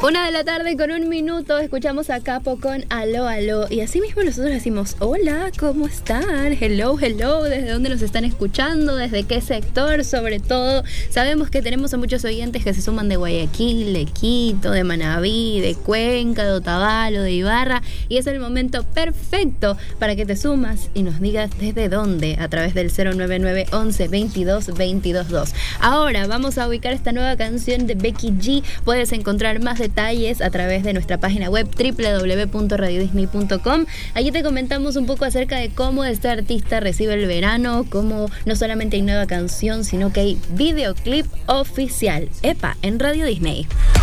1 de la tarde con 1 minuto, escuchamos a Capo con Aló, aló. Y así mismo nosotros decimos, hola, ¿cómo están? Hello, hello, ¿desde dónde nos están escuchando? ¿Desde qué sector? Sobre todo, sabemos que tenemos a muchos oyentes que se suman de Guayaquil, de Quito, de Manabí, de Cuenca, de Otavalo, de Ibarra. Y es el momento perfecto para que te sumas y nos digas desde dónde, a través del 099 11 22 22 2. Ahora vamos a ubicar esta nueva canción de Becky G. Puedes encontrar más detalles a través de nuestra página web www.radiodisney.com. Allí te comentamos un poco acerca de cómo este artista recibe el verano, cómo no solamente hay nueva canción, sino que hay videoclip oficial. ¡Epa! En Radio Disney.